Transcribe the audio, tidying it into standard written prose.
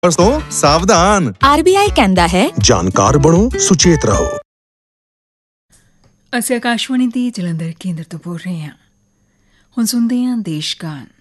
ਤੋਂ ਸਾਵਧਾਨ। ਆਰਬੀਆਈ ਕਹਿੰਦਾ ਹੈ, ਜਾਣਕਾਰ ਬਣੋ, ਸੁਚੇਤ ਰਹੋ। ਅਸੀਂ ਆਕਾਸ਼ਵਾਣੀ ਦੀ ਜਲੰਧਰ ਕੇਂਦਰ ਤੋਂ ਬੋਲ ਰਹੇ ਹਾਂ। ਹੁਣ ਸੁਣਦੇ ਹਾਂ ਦੇਸ਼ ਗਾਨ।